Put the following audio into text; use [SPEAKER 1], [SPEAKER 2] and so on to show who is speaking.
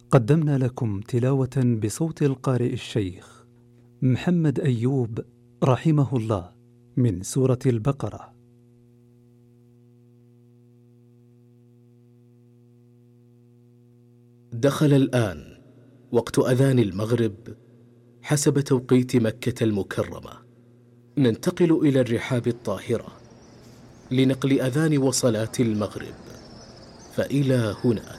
[SPEAKER 1] قدمنا لكم تلاوة بصوت القارئ الشيخ محمد أيوب رحمه الله من سورة البقرة.
[SPEAKER 2] دخل الآن وقت أذان المغرب حسب توقيت مكة المكرمة. ننتقل إلى الرحاب الطاهرة لنقل أذان وصلاة المغرب، فإلى هنا